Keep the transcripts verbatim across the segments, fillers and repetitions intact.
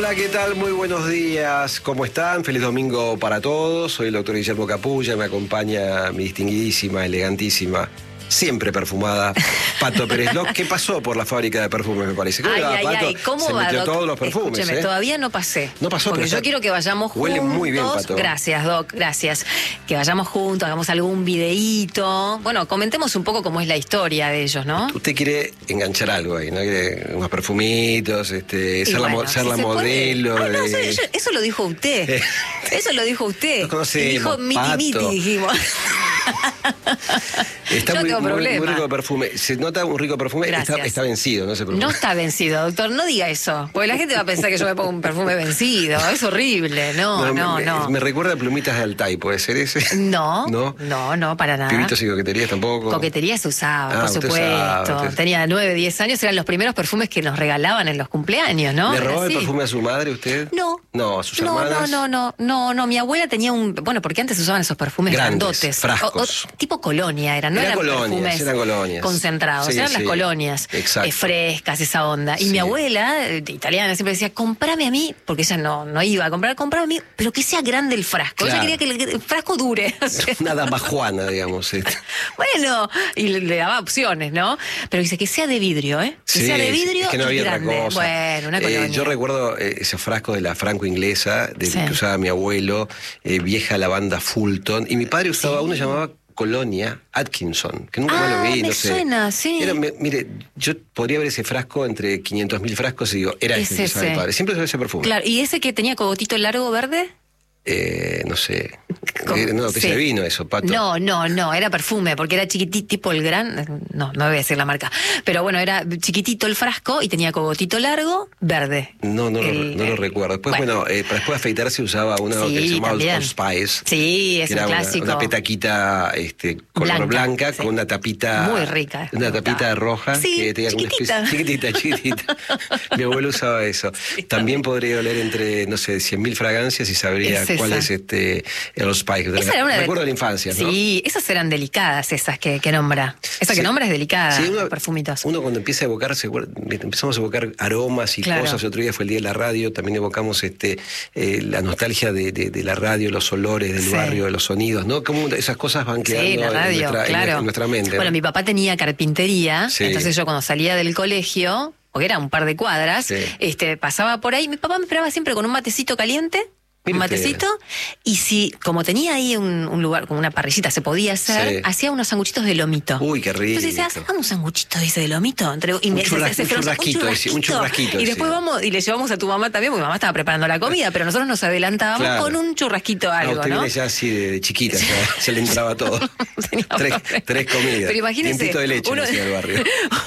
Hola, ¿qué tal? Muy buenos días. ¿Cómo están? Feliz domingo para todos. Soy el doctor Guillermo Capulla. Me acompaña mi distinguidísima, elegantísima, siempre perfumada, Pato Pérez Locke, que pasó por la fábrica de perfumes, me parece. ¿Cómo ay, va, ay, Pato? ay, ¿cómo Se va, metió Doc? todos los perfumes, Escúcheme, ¿eh? todavía no pasé. No pasó, porque pero yo está... quiero que vayamos juntos. Huele muy bien, Pato. Gracias, Doc, gracias. Que vayamos juntos, hagamos algún videíto. Bueno, comentemos un poco cómo es la historia de ellos, ¿no? Usted quiere enganchar algo ahí, ¿no? Quiere unos perfumitos, este, Y ser bueno, la, ser si la se modelo. puede. Ay, no, de... eso, eso lo dijo usted. Eso lo dijo usted. Nos conocemos, dijo miti Pato. miti, dijimos. Está Yo muy, tengo muy, problema. muy rico de perfume. Se nota un rico perfume, está, Gracias. está vencido, no se preocupe. No está vencido, doctor, no diga eso. Porque la gente va a pensar que yo me pongo un perfume vencido. Es horrible. No, no, me, no. Me recuerda a Plumitas de Altai, ¿puede ser ese? No, no, no, no, para nada. Pibitos y coqueterías tampoco. Coquetería se usaba, Ah, por usted supuesto. usaba, usted... Tenía nueve, diez años, eran los primeros perfumes que nos regalaban en los cumpleaños, ¿no? ¿Le Era robaba el así. perfume a su madre usted? No. No, a sus no, hermanas. No, no, no, no, no. Mi abuela tenía un. Bueno, porque antes usaban esos perfumes Grandes, grandotes. frascos. O, o, tipo colonia eran, no Eran eran colonias, perfumes eran colonias. concentrados, Sí, eran sí. las colonias. Exacto. Eh, frescas, esa onda. Y Sí. mi abuela, eh, italiana, siempre decía, comprame a mí, porque ella no, no iba a comprar, comprame a mí, pero que sea grande el frasco. Claro. Ella quería que el, el frasco dure. O sea, Una dama juana, digamos. Este. bueno, y le, le daba opciones, ¿no? Pero dice que sea de vidrio, ¿eh? Que Sí, sea de vidrio es que no y había grande. otra cosa. Bueno, una colonia. Eh, yo recuerdo eh, ese frasco de la franco-inglesa, del Sí. que usaba mi abuelo, eh, vieja lavanda Fulton, y mi padre usaba Sí. uno llamaba Colonia Atkinson, que nunca Ah, más lo vi, me no sé. suena, sí. Era, me- mire, yo podría ver ese frasco entre quinientos mil frascos y digo, era Es ese que usaba mi ese. padre. Siempre usaba ese perfume. Claro, ¿y ese que tenía cogotito largo verde? Eh, no sé. ¿Cómo? Eh, no, que Sí. se vino eso, Pato. No, no, no, era perfume, porque era chiquitito, tipo el gran, no, no voy a decir la marca, pero bueno, era chiquitito el frasco y tenía cogotito largo, verde. No, no, El- lo, no lo recuerdo. Después, bueno, bueno. eh, para después de afeitarse usaba uno Sí, que se llamaba también. Old Spice. Sí, es que un era una- clásico. Una, petaquita este, color blanca, Blanca, sí. con una tapita. Muy rica, Una me tapita gustaba. roja. Sí, que tenía como una chiquitita. especie- chiquitita, chiquitita. Mi abuelo usaba eso. También podría oler entre, no sé, cien mil fragancias y sabría Es cuál esa. es este el Old Spice. Esa era una de- Recuerdo de la infancia, ¿no? Sí, esas eran delicadas, esas que, que nombra. Esa que Sí. nombra es delicada, Sí, los uno, perfumitos. uno cuando empieza a evocar, se acuerda- empezamos a evocar aromas y Claro. cosas. Otro día fue el día de la radio, también evocamos este eh, la nostalgia de, de- de la radio, los olores del Sí. barrio, los sonidos, ¿no? Como esas cosas van quedando Sí, la radio, en, nuestra, en claro. en nuestra mente. Bueno, ¿no? mi papá tenía carpintería, Sí. entonces yo cuando salía del colegio, porque era un par de cuadras, Sí. este, pasaba por ahí, mi papá me esperaba siempre con un matecito caliente. Mire Un usted. matecito, y si, como tenía ahí un, un lugar, como una parrillita, se podía hacer, Sí. hacía unos sanguchitos de lomito. Uy, qué rico. Entonces decía, hagamos un sanguchito, dice, de lomito. Entre, y Un me- churras- se- se- un se- churrasquito, decía, un churrasquito, Y después decía. vamos, y le llevamos a tu mamá también, porque mi mamá estaba preparando la comida, pero nosotros nos adelantábamos Claro. con un churrasquito Ah, algo, usted ¿no? viene ya así de, de chiquita, ya, se le entraba todo. Tenía tres, problema. tres comidas. Pero imagínese, Dientito de leche uno, decía el barrio.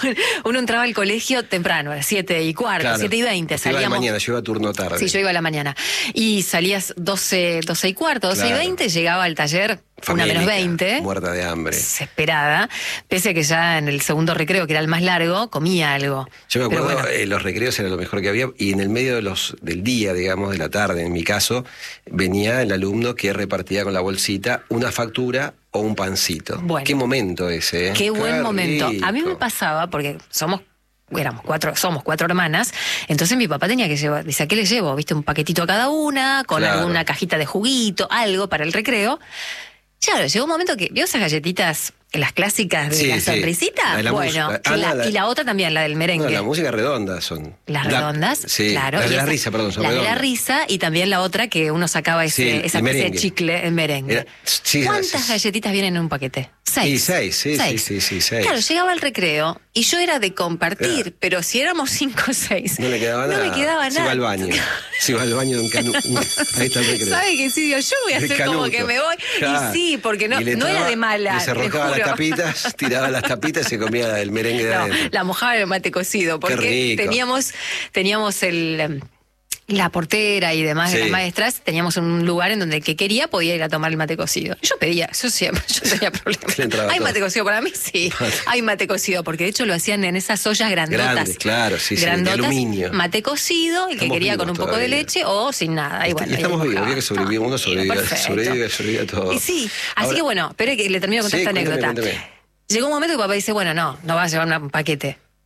uno entraba al colegio temprano, a las siete y cuarto, Claro. siete y veinte. Usted iba de Salíamos. mañana, yo iba a turno tarde. Sí, yo iba a la mañana. Y salías doce, doce y cuarto, doce Claro. y veinte, llegaba al taller una menos Famélica, veinte. Muerta de hambre. Desesperada, pese a que ya en el segundo recreo, que era el más largo, comía algo. Yo me Pero acuerdo, bueno, eh, los recreos era lo mejor que había, y en el medio de los del día, digamos, de la tarde, en mi caso, venía el alumno que repartía con la bolsita una factura o un pancito. Bueno. Qué momento ese, ¿eh? qué buen momento. A mí me rico. pasaba, porque somos éramos cuatro, somos cuatro hermanas, entonces mi papá tenía que llevar, dice, ¿a qué le llevo? ¿Viste? Un paquetito a cada una, con Claro. alguna cajita de juguito, algo para el recreo. Claro, llegó un momento que, ¿vio esas galletitas, las clásicas de Sí, la sí. sonrisita? La de la Bueno, música. y, Ah, la, no, la- y la otra también, la del merengue. No, la música redonda son. Las La- redondas, sí, claro. Las de y la esa- risa, perdón, son La de la redondas. risa y también la otra que uno sacaba ese, Sí, esa el especie de merengue. chicle, el merengue. Era- sí, ¿Cuántas sí. galletitas vienen en un paquete? Seis. Sí, seis, sí, sí, sí, sí, seis. Claro, llegaba al recreo y yo era de compartir, Claro. pero si éramos cinco o seis. No le quedaba no nada. me quedaba Se nada. va al baño. Se va al baño de un canu... Ahí está el recreo. ¿Sabe qué? Sí, digo, yo voy a El hacer como canuto. que me voy. Claro. Y sí, porque no, Y le no era traba- de mala. Le se te arrojaba las juro. tapitas, tiraba las tapitas y se comía el merengue de No, adentro. la mojaba en el mate cocido, porque rico. teníamos, teníamos el, em, la portera y demás de Sí. las maestras, teníamos un lugar en donde el que quería podía ir a tomar el mate cocido. Yo pedía, yo siempre, yo no tenía problema. Le entraba ¿Hay todo. mate cocido para mí? Sí, hay mate cocido, porque de hecho lo hacían en esas ollas grandotas. Grandes, claro, sí, sí, de grandotas, aluminio. Mate cocido, el que Estamos quería vivos con un poco de todavía. leche o sin nada. Y Y bueno, ahí estamos vivos, mojaba. había que sobrevivir, uno Ah, sobrevive, perfecto. sobrevive, sobrevive a todo. Y sí, así Ahora- que bueno, espere que le termino de contar Sí, esta cuénteme, anécdota. cuénteme. Llegó un momento que papá dice, bueno, no, no vas a llevar una- un paquete.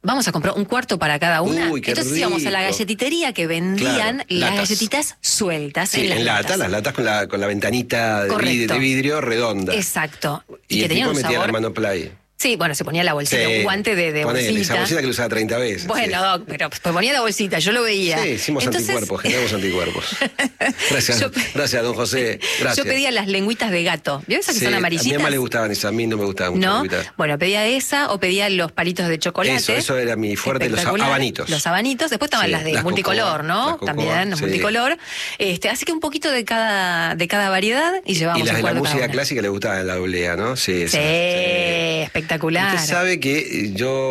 vamos a comprar un cuarto para cada una. Uy, qué Entonces íbamos a la rico. galletitería que vendían Claro, las latas. galletitas sueltas. Sí, en las en lata, latas. las latas con la, con la ventanita de, vid- Correcto. de vidrio redonda. Exacto. Y, Y, que el tenían tipo un metía sabor. la mano play. Sí, bueno, se ponía la bolsita, Sí, un guante de, de ponele, bolsita. esa bolsita que lo usaba treinta veces. Bueno, sí. Doc, pero pues ponía la bolsita, yo lo veía. Sí, hicimos Entonces, anticuerpos, generamos anticuerpos. Gracias, Yo pe- gracias, don José. Gracias. Yo pedía las lengüitas de gato. ¿Vio esas que Sí, son a amarillitas? mi mamá le gustaban esas, a mí no me gustaban mucho. ¿No? las lengüitas. Bueno, pedía esa o pedía los palitos de chocolate. Eso, eso era mi fuerte, los Espectacular. habanitos. Los habanitos. Después estaban Sí, las de las multicolor, cocoa, ¿no? las cocoa, También, los sí. multicolor. Este, así que un poquito de cada, de cada variedad y llevábamos Y las un de la cuarto cada música una. clásica le gustaban la oblea, ¿no? Sí, Sí, esas, sí. espectacular. Usted sabe que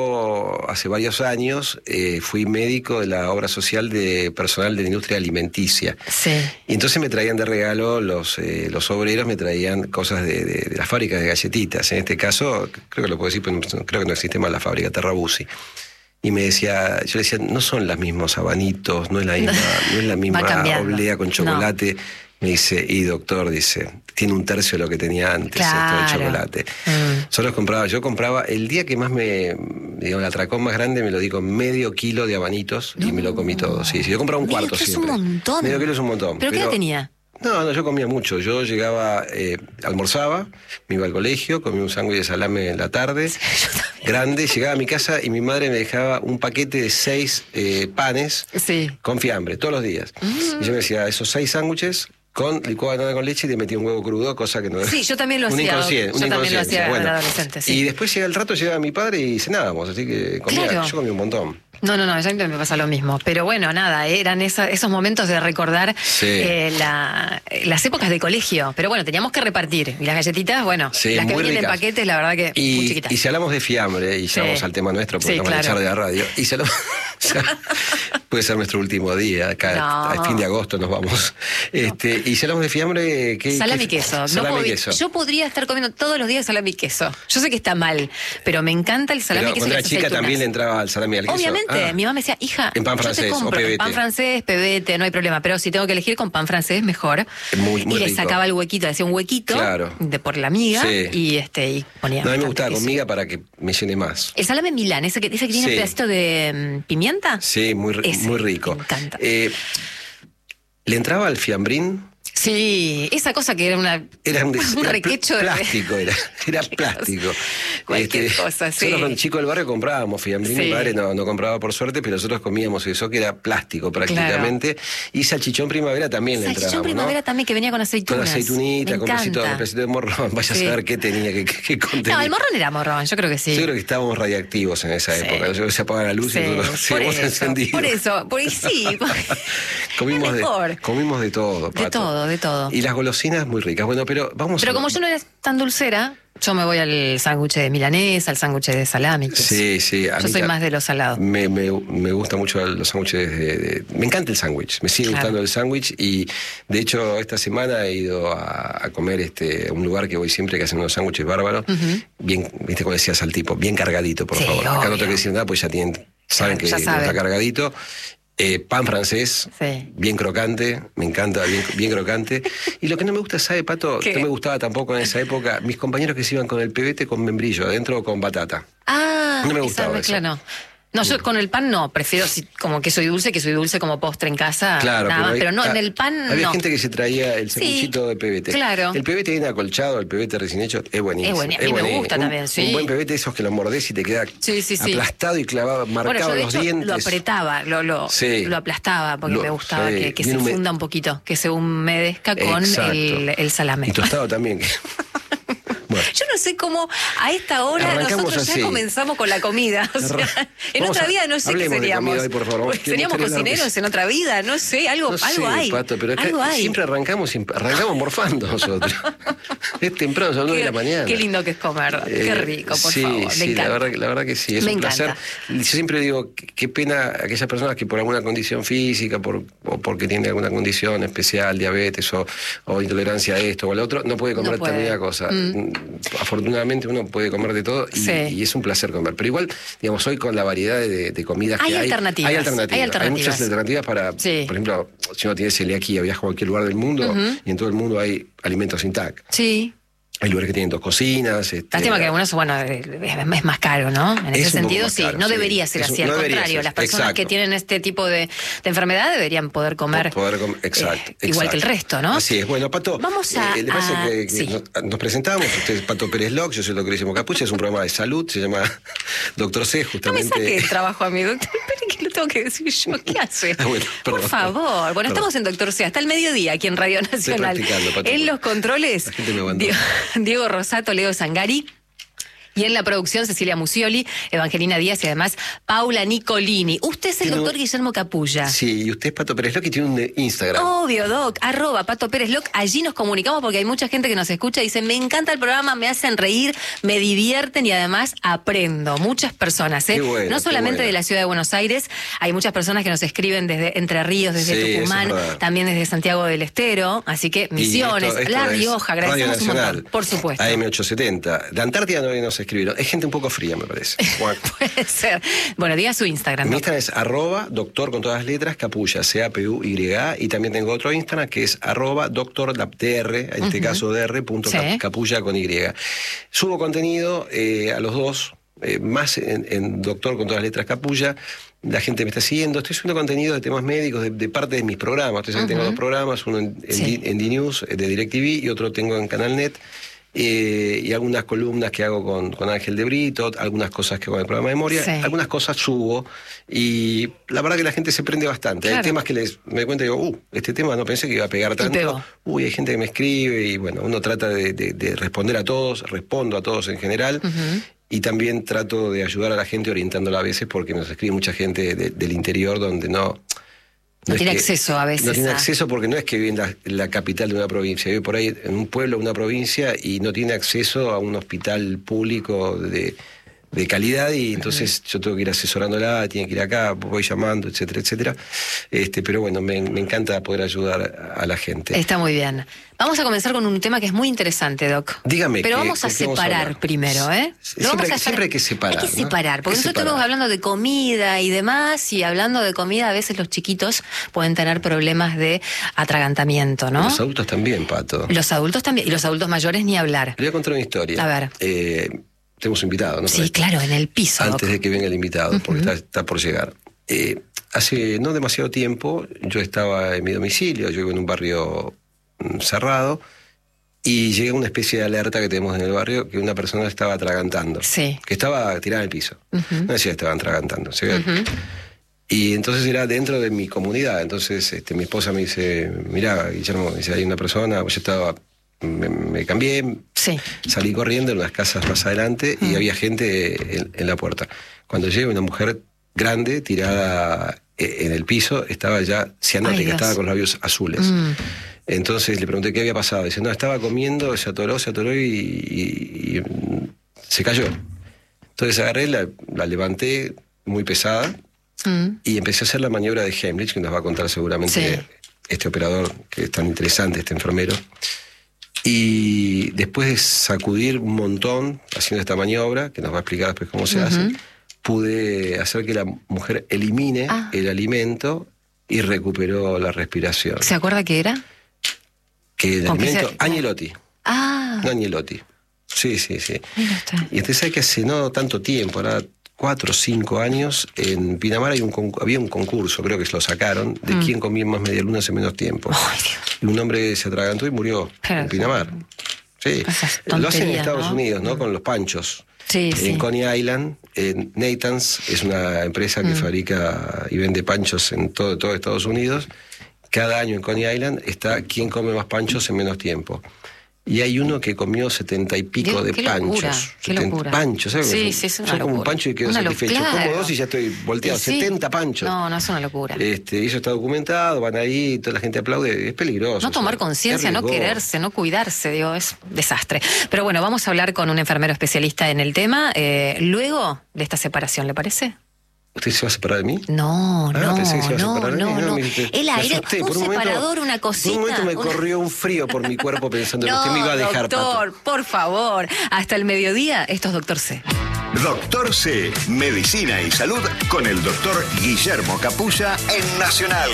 yo hace varios años eh, fui médico de la obra social de personal de la industria alimenticia. Sí. Y entonces me traían de regalo, los, eh, los obreros me traían cosas de, de, de las fábricas de galletitas. En este caso, creo que lo puedo decir, pero no- creo que no existe más la fábrica, Terrabusi. Y me decía, yo le decía, no son los mismos abanitos, no es la misma, no es la misma cambiando. oblea con chocolate. Me dice, y doctor, dice, tiene un tercio de lo que tenía antes, Claro. esto del chocolate. Mm. Solo compraba, yo compraba, el día que más me, digamos, el atracón más grande me lo di con medio kilo de abanitos y me lo comí todo. Sí, sí, yo compraba un Medio cuarto kilo es siempre. un montón. Medio kilo es un montón. ¿Pero qué edad tenía? No, no, yo comía mucho. Yo llegaba, eh, almorzaba, me iba al colegio, comía un sándwich de salame en la tarde, Yo también. grande, llegaba a mi casa y mi madre me dejaba un paquete de seis eh, panes Sí. con fiambre, todos los días. Y yo me decía, esos seis sándwiches con licuado de banana con leche y le metía un huevo crudo, cosa que no Sí, yo también lo un hacía. inconsciente, Yo un también lo inconsciencia. hacía Bueno, de adolescente, sí. Y después llega el rato, llegaba mi padre y cenábamos, así que comía, Claro. yo comía un montón. No, no, no, ya me pasa lo mismo. Pero bueno, nada, eran esa- esos momentos de recordar Sí. eh, la- las épocas de colegio. Pero bueno, teníamos que repartir. Y las galletitas, bueno, Sí, las que muy vienen en ricas. paquetes, la verdad que muy Y, chiquitas. y si hablamos de fiambre, y Sí. ya vamos al tema nuestro, porque Sí, estamos en el claro. char de la radio, y si hablamos- puede ser nuestro último día, acá No. a fin de agosto nos vamos. Este, y si hablamos de fiambre, ¿qué? Salami y qué- queso. No Salami y podí- queso. Yo podría estar comiendo todos los días salami y queso. Yo sé que está mal, pero me encanta el salami Pero y queso. cuando y era las chica aceitunas. también le entraba al salami y al queso. Obviamente, Ah. mi mamá me decía, hija, En pan yo francés te o compro pebete. pan francés, pebete, no hay problema, pero si tengo que elegir con pan francés, mejor. Muy- muy y le rico. sacaba el huequito, le hacía un huequito Claro. de por la miga Sí. y este y ponía No, a mí me bastante gustaba con queso. miga para que me llene más. El salame Milán, ese que, ese que tiene Sí. un pedacito de mm, pimienta. Sí, muy, ri- Ese, muy rico. me encanta. Eh, ¿Le entraba al fiambrín? Sí, esa cosa que era una Era un, des- un era pl- requecho de plástico, era, era plástico. Cualquier cosa, sí. Nosotros con el chico del barrio comprábamos fiambrín, Sí. mi padre no, no compraba por suerte, pero nosotros comíamos eso que era plástico prácticamente. Y salchichón primavera también le salchichón entrábamos, primavera ¿no? también que venía con aceitunas. Con aceitunita, Me con pedacito, encanta. con pedacito de morrón. Vaya Sí. a saber qué tenía, qué, qué, qué contenía. No, el morrón era morrón, yo creo que sí. Yo creo que estábamos radiactivos en esa Sí. época. Yo se apaga la luz Sí, y nosotros por seguimos eso, encendidos. por eso, por sí. comimos, es de, mejor. comimos de todo, De Pato. todo, de todo. Y las golosinas muy ricas. Bueno, pero vamos Pero a... como yo no era tan dulcera, yo me voy al sándwich de milanesa, al sándwich de salami. que Sí, sí. a Yo mí soy ta- más de lo salado. Me, me, me gustan mucho los sándwiches de, de- Me encanta el sándwich, me sigue Claro. gustando el sándwich y de hecho esta semana he ido a, a comer este a un lugar que voy siempre que hacen unos sándwiches bárbaros, bien, viste como decías al tipo, bien cargadito, por Sí, favor. Acá no tengo obvio. que decir nada, pues ya tienen, saben Claro, ya que saben. está cargadito. Eh, pan francés, Sí. bien crocante, me encanta, bien, bien crocante. Y lo que no me gusta, ¿sabe, Pato? ¿Qué? No me gustaba tampoco en esa época, mis compañeros que se iban con el pebete con membrillo adentro o con batata. Ah, No me esa gustaba mezcla eso. no. No, yo con el pan no, prefiero si- como que soy dulce, que soy dulce como postre en casa, Claro, nada más, hay- pero no, ah, en el pan había no. gente que se traía el Sí, sanguchito de pebete. claro. El pebete viene acolchado, el pebete recién hecho, es buenísimo. Es bueni- a mí me buenísimo. gusta Un- también, sí. Un buen pebete, esos que lo mordés y te queda Sí, sí, sí. aplastado y clavado, Bueno, marcado yo de los hecho dientes. lo apretaba, lo, lo, Sí. lo aplastaba porque Lo- me gustaba sí, que, que se bien hume- funda un poquito, que se humedezca con Exacto. el, el salame. Y tostado también. Bueno. Yo no sé cómo a esta hora Arrancamos nosotros así. ya comenzamos con la comida. O sea, Arra- en Vamos otra a- vida no sé qué hablemos de seríamos. comida hoy, por favor. Vamos, que me Seríamos gustaría hablar de cocineros eso. en otra vida, no sé, algo, No algo sé, hay. Pato, pero acá algo hay. siempre arrancamos, arrancamos morfando nosotros. Es temprano, son nueve de la mañana. Qué lindo que es comer, qué Eh, rico, por sí, favor. Sí, me encanta. La, verdad, que- la verdad que sí, es Me un placer. encanta. Yo siempre digo, qué, qué pena aquellas personas que por alguna condición física, por, o porque tienen alguna condición especial, diabetes o, o intolerancia a esto o al otro, no puede comer No puede. determinada cosa. Mm. Afortunadamente uno puede comer de todo y, Sí. y es un placer comer. Pero igual, digamos, hoy con la variedad de, de comidas Hay que hay, alternativas, hay alternativas. hay alternativas. muchas alternativas para, Sí. por ejemplo, si uno tiene celiaquía, viaja a cualquier lugar del mundo y en todo el mundo hay alimentos sin T A C. Sí. Hay lugares que tienen dos cocinas. Este, Lástima que algunos, bueno, es más caro, ¿no? En ese sentido, sí. Caro, no sí. debería ser es, así. Al no contrario, ser. las personas Exacto. que tienen este tipo de, de enfermedad deberían poder comer. Poder com exacto, eh, igual exacto. que el resto, ¿no? Así es. Bueno, Pato, vamos a. Eh, ¿le parece a, que, que sí. nos, nos presentamos? Usted es Pato Pérez Locke, yo soy el doctor Guillermo Capulla, es un programa de salud, se llama Doctor C, justamente. No me saque el trabajo a mi doctor. Espere que lo tengo que decir yo. ¿Qué hace? Ah, bueno, perdón, Por favor. Bueno, perdón. estamos en Doctor C hasta el mediodía aquí en Radio Nacional. Pato, En los controles, la gente me abandona. Diego, Diego Rosato, Leo Zangari. Y en la producción, Cecilia Musioli, Evangelina Díaz y además Paula Nicolini. Usted es el Tiene doctor un... Guillermo Capulla. Sí, y usted es Pato Pérez Locke y tiene un Instagram. Obvio, Doc, arroba Pato Pérez Locke. Allí nos comunicamos porque hay mucha gente que nos escucha y dice, me encanta el programa, me hacen reír, me divierten y además aprendo. Muchas personas, ¿eh? Qué bueno, no solamente qué bueno. de la ciudad de Buenos Aires, hay muchas personas que nos escriben desde Entre Ríos, desde Sí, Tucumán, eso es verdad. también desde Santiago del Estero, así que Misiones, esto- esto La es Rioja, Radio agradecemos un Nacional, montón, por supuesto. A M ochocientos setenta. De Antártida no nos escribieron. Es gente un poco fría, me parece. Bueno. Puede ser. Bueno, diga su Instagram. Mi Doc. Instagram es arroba doctor con todas las letras, Capulla, C A P U Y A, y también tengo otro Instagram que es arroba doctor dr, en este Ujú. caso dr, punto Sí. cap- capulla con Y. Subo contenido eh, a los dos, eh, más en, en doctor con todas las letras Capulla. La gente me está siguiendo. Estoy subiendo contenido de temas médicos de, de parte de mis programas. Ustedes saben que tengo Ujú. dos programas, uno en, en, Sí. D, en D-News eh, de DirecTV y otro tengo en Canal Net. Eh, y algunas columnas que hago con, con Ángel de Brito, algunas cosas que hago en el programa de Memoria, Sí. algunas cosas subo y la verdad que la gente se prende bastante. Claro. Hay temas que les me doy cuenta y digo, uh, este tema no pensé que iba a pegar tanto. pegó. Uy, hay gente que me escribe y bueno, uno trata de, de- de responder a todos, respondo a todos en general. Ujú. Y también trato de ayudar a la gente orientándola a veces porque nos escribe mucha gente de- del interior donde no... No es tiene que- acceso a veces No tiene a- acceso porque no es que vive en la, la capital de una provincia, vive por ahí en un pueblo, una provincia y no tiene acceso a un hospital público de, de calidad y entonces yo tengo que ir asesorándola, tiene que ir acá, voy llamando, etcétera, etcétera. Este, pero bueno, me, me encanta poder ayudar a, a la gente. Está muy bien. Vamos a comenzar con un tema que es muy interesante, Doc. Dígame, Pero ¿qué- vamos a con qué vamos a separar hablar? primero, ¿eh? Sí, Lo vamos siempre- a siempre hay que separar, Hay que ¿no? separar, porque Hay que nosotros separar. estamos hablando de comida y demás, y hablando de comida, a veces los chiquitos pueden tener problemas de atragantamiento, ¿no? Los adultos también, Pato. Los adultos también, y los adultos mayores ni hablar. Le voy a contar una historia. A ver. Eh, tenemos un invitado, ¿no? Sí, claro, en el piso, Antes Doc. de que venga el invitado, porque está, está por llegar. Eh, hace no demasiado tiempo yo estaba en mi domicilio, yo vivo en un barrio mm, cerrado, y llegué a una especie de alerta que tenemos en el barrio que una persona estaba atragantando. Sí. Que estaba tirada en el piso. Ujú. No decía que estaban atragantando. se ve. Ujú. Y entonces era dentro de mi comunidad. Entonces este, mi esposa me dice, mirá, Guillermo, dice, hay una persona, yo estaba, me, me cambié, Sí. salí corriendo en unas casas más adelante y había gente en, en la puerta. Cuando llega una mujer grande tirada eh, en el piso, estaba ya cianote, Ay, que Dios. estaba con los labios azules. Mm. Entonces le pregunté qué había pasado. Dice, no, estaba comiendo, se atoró, se atoró y, y- y, mm, se cayó. Entonces agarré, la, la levanté muy pesada Mm. y empecé a hacer la maniobra de Heimlich, que nos va a contar seguramente Sí. este operador, que es tan interesante, este enfermero. Y después de sacudir un montón haciendo esta maniobra, que nos va a explicar después cómo se Ujú. hace, pude hacer que la mujer elimine Ah. el alimento y recuperó la respiración. ¿Se acuerda qué era? Que el ¿Con qué alimento, se- Agnelotti, Ah, no Agnelotti. Sí, sí, sí. mira usted. Y usted sabe que hace no tanto tiempo, ahora cuatro o cinco años, en Pinamar hay un concu- había un concurso, creo que se lo sacaron, de quién comía más medialunas en menos tiempo. Mm. Ay, Dios. Y un hombre se atragantó y murió Pero- en Pinamar. Sí. Esas Lo hacen en tonterías, Estados ¿no? Unidos, ¿no? Con los panchos. Sí, En sí. Coney Island, en Nathan's, es una empresa que Mm. fabrica y vende panchos en todo, todo Estados Unidos. Cada año en Coney Island está quién come más panchos en menos tiempo. Y hay uno que comió setenta y pico Qué- de qué panchos. locura, qué setenta locura. panchos, ¿sabes? Sí, Yo- sí, es una yo como un locura. pancho y quedo Una lo- satisfecho. claro. Como dos y ya estoy volteado. Y sí. setenta panchos. No, no es una locura. Este, y eso está documentado, van ahí, toda la gente aplaude, es peligroso. No tomar o sea, conciencia, es no riesgoso. quererse, no cuidarse, digo, es desastre. Pero bueno, vamos a hablar con un enfermero especialista en el tema eh, luego de esta separación, ¿le parece? ¿Usted se va a separar de mí? No, Ah, no, pensé que se iba a no, separar de no, mí. no. me dijiste- El me aire, asusté. un Por momento- separador, una cosita. Por un momento me una- corrió un frío por mi cuerpo pensando que No, usted me iba a dejar, doctor, Pato. por favor. Hasta el mediodía, esto es Doctor C. Doctor C, Medicina y Salud con el doctor Guillermo Capulla en Nacional.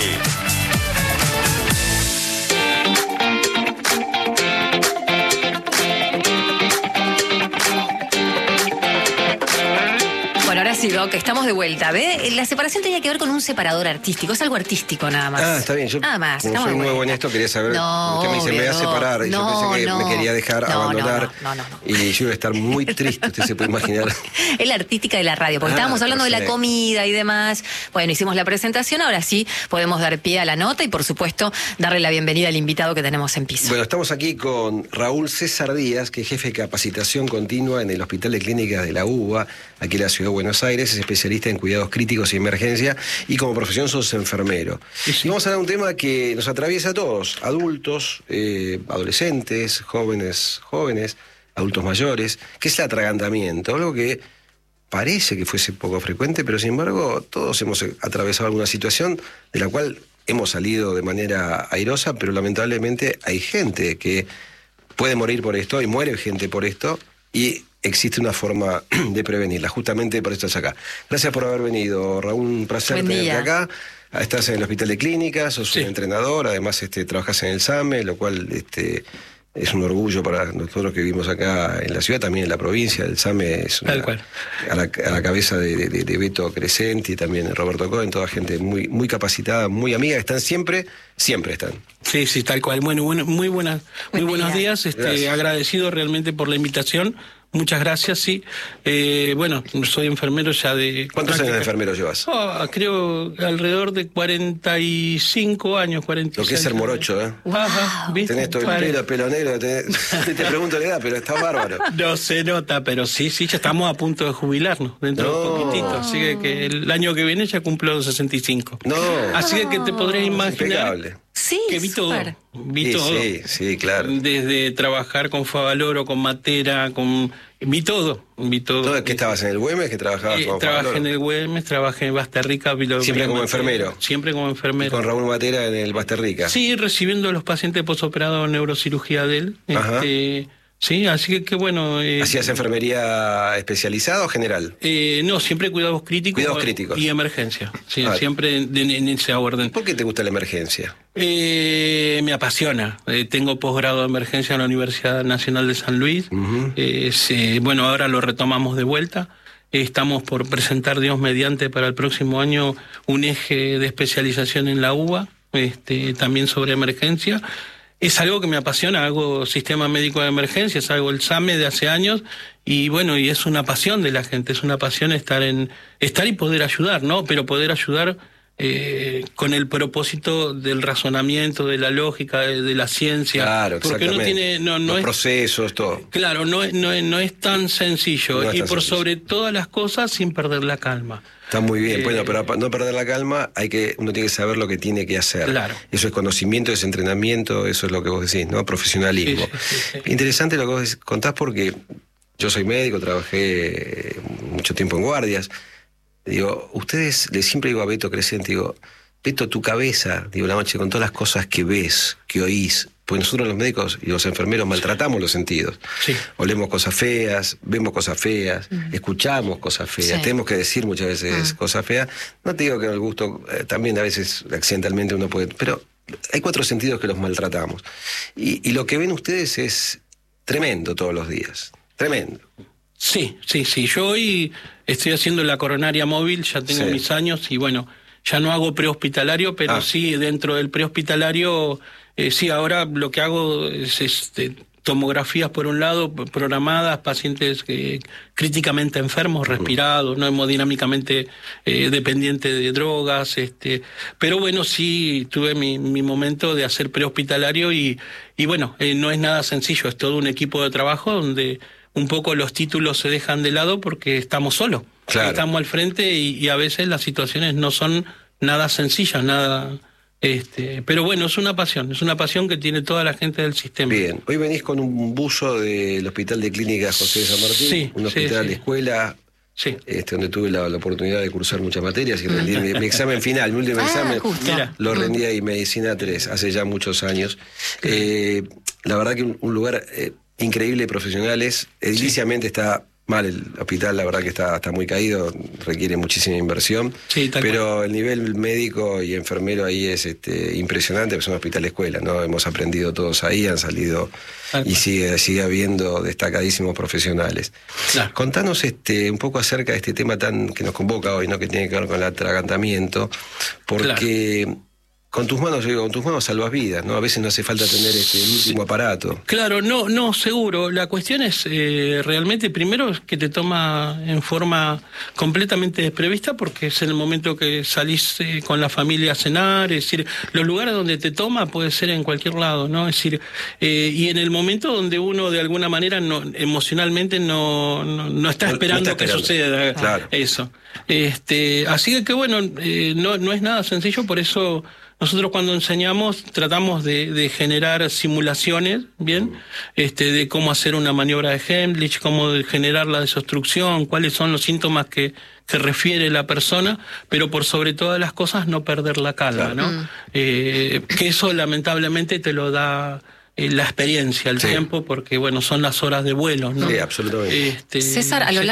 sí, Doc, estamos de vuelta. ¿Ve? La separación tenía que ver con un separador artístico. Es algo artístico nada más. Ah, está bien. Yo, nada más. como soy nuevo en esto, quería saber. No, usted me dice, me voy a separar. Y no, yo pensé que no. me quería dejar No, abandonar. no, no, no, no. Y yo iba a estar muy triste, usted se puede imaginar. Es la artística de la radio, porque Ah, estábamos hablando de la perfecto. comida y demás. Bueno, hicimos la presentación, ahora sí podemos dar pie a la nota y, por supuesto, darle la bienvenida al invitado que tenemos en piso. Bueno, estamos aquí con Raúl César Díaz, que es jefe de capacitación continua en el Hospital de Clínicas de la U B A, aquí en la Ciudad de Buenos Aires, es especialista en cuidados críticos y emergencia, y como profesión sos enfermero. Sí, sí. Y vamos a hablar de un tema que nos atraviesa a todos, adultos, eh, adolescentes, jóvenes, jóvenes, adultos mayores, que es el atragantamiento, algo que parece que fuese poco frecuente, pero sin embargo todos hemos atravesado alguna situación de la cual hemos salido de manera airosa, pero lamentablemente hay gente que puede morir por esto y muere gente por esto y existe una forma de prevenirla. Justamente por esto estás acá. Gracias por haber venido, Raúl, un placer Buen tenerte día. acá. Estás en el Hospital de Clínicas, sos Sí. un entrenador, además este, trabajas en el SAME, lo cual este, es un orgullo para nosotros que vivimos acá en la ciudad, también en la provincia. El SAME es una- Tal cual. A, la, a la cabeza de, de, de Beto Crescenti y también Roberto Cohen, toda gente muy, muy capacitada, muy amiga, que están siempre, siempre están. Sí, sí, tal cual. Bueno, bueno muy buenas, muy Buen buenos día. días. Este, Gracias. agradecido realmente por la invitación. Muchas gracias, sí. Eh, bueno, soy enfermero ya de... ¿Cuántos años de práctica- enfermero llevas? Oh, creo alrededor de cuarenta y cinco años, cuarenta y seis. Lo que es ser morocho, ¿eh? Ajá, ¿viste? Tenés todo el Pare- pelo, pelo negro, tenés- te pregunto la edad, pero está bárbaro. No se nota, pero sí, sí, ya estamos a punto de jubilarnos dentro No. de poquitito. Así que, que el año que viene ya cumplo los sesenta y cinco. No, Así que, que te podrías imaginar impecable. Sí, que vi todo. súper. Vi Sí, todo. sí, sí, claro. Desde trabajar con Favaloro, con Matera, con... Vi todo, vi todo. ¿Todo, ¿Qué estabas en el Güemes? ¿Que trabajabas Eh, con trabajé Favaloro? en el Güemes, trabajé en Basterrica. vi lo- Siempre vi como Matera. enfermero. Siempre como enfermero. Con Raúl Matera en el Basterrica. Sí, recibiendo a los pacientes posoperados en neurocirugía de él. Ajá. Este, sí, así que, que bueno... eh, ¿Hacías enfermería especializada o general? eh, no, siempre cuidados críticos. Cuidados críticos. Y emergencia. Sí, Ah. siempre en, en- en ese orden. ¿Por qué te gusta la emergencia? Eh, me apasiona. Eh, tengo posgrado de emergencia en la Universidad Nacional de San Luis. Ujú. Eh, se- bueno, ahora lo retomamos de vuelta. Eh, estamos por presentar, Dios mediante, para el próximo año un eje de especialización en la U B A, este, también sobre emergencia. Es algo que me apasiona, hago sistema médico de emergencias, hago el SAME de hace años y bueno, y es una pasión de la gente, es una pasión estar en estar y poder ayudar, ¿no? Pero poder ayudar eh, con el propósito del razonamiento, de la lógica, de, de la ciencia. Claro, porque no exactamente. tiene, no, no Los es, procesos, todo. claro, no es, no es, no es tan sencillo No es y tan por sencillo. sobre todas las cosas sin perder la calma. Está muy bien, Eh, bueno, pero para no perder la calma, hay que, uno tiene que saber lo que tiene que hacer. Claro. Eso es conocimiento, es entrenamiento, eso es lo que vos decís, ¿no? Profesionalismo. Sí, sí, sí, sí. Interesante lo que vos contás porque yo soy médico, trabajé mucho tiempo en guardias. Digo, ustedes, le siempre digo a Beto Crescenti, digo, Beto, tu cabeza, digo, la noche, con todas las cosas que ves, que oís, pues nosotros los médicos y los enfermeros maltratamos los sentidos. Sí. Olemos cosas feas, vemos cosas feas, escuchamos cosas feas, Sí. tenemos que decir muchas veces cosas feas. No te digo que el gusto, eh, también a veces accidentalmente uno puede, pero hay cuatro sentidos que los maltratamos. Y, y lo que ven ustedes es tremendo todos los días, tremendo. Sí, sí, sí. Yo hoy estoy haciendo la coronaria móvil, ya tengo Sí. mis años y bueno, ya no hago prehospitalario, pero Ah. sí dentro del prehospitalario, eh, sí, ahora lo que hago es este, tomografías por un lado, p- programadas, pacientes eh, críticamente enfermos, respirados, no hemodinámicamente eh, dependientes de drogas, este, pero bueno, sí tuve mi, mi momento de hacer prehospitalario y, y bueno, eh, no es nada sencillo, es todo un equipo de trabajo donde un poco los títulos se dejan de lado porque estamos solos. Claro. Estamos al frente y, y a veces las situaciones no son nada sencillas, nada... Este, pero bueno, es una pasión, es una pasión que tiene toda la gente del sistema. Bien, hoy venís con un buzo del Hospital de Clínicas José de San Martín, Sí, un sí, hospital sí. de escuela, Sí. este, donde tuve la, la oportunidad de cursar muchas materias y rendí mi, mi examen final, mi último Ah, examen, justo. Mira. lo rendí ahí, Medicina tres, hace ya muchos años. Eh, la verdad que un, un lugar eh, increíble de profesionales, ediliciamente está mal, el hospital la verdad que está, está muy caído, requiere muchísima inversión, Sí, tal pero cual. el nivel médico y enfermero ahí es este, impresionante, porque es un hospital escuela, ¿no? Hemos aprendido todos ahí, han salido Tal y cual. sigue, sigue habiendo destacadísimos profesionales. Claro. Contanos este, un poco acerca de este tema tan que nos convoca hoy, ¿no? Que tiene que ver con el atragantamiento, porque con tus manos, yo digo, con tus manos salvas vidas, ¿no? A veces no hace falta tener este, el último aparato. Claro, no, no, seguro. La cuestión es eh, realmente, primero, que te toma en forma completamente desprevista, porque es en el momento que salís eh, con la familia a cenar, es decir, los lugares donde te toma puede ser en cualquier lado, ¿no? Es decir, eh, y en el momento donde uno de alguna manera no, emocionalmente no, no, no está No- no esperando está que esperando. suceda Claro. eso. Este, así que bueno, eh, no, no es nada sencillo, por eso nosotros cuando enseñamos tratamos de, de generar simulaciones, ¿bien? Este, de cómo hacer una maniobra de Heimlich, cómo de generar la desobstrucción, cuáles son los síntomas que, que refiere la persona, pero por sobre todas las cosas no perder la calma, ¿no? Mm. Eh, que eso lamentablemente te lo da eh, la experiencia, el Sí. tiempo, porque bueno, son las horas de vuelo, ¿no? Sí, absolutamente. Este, César, a lo sí.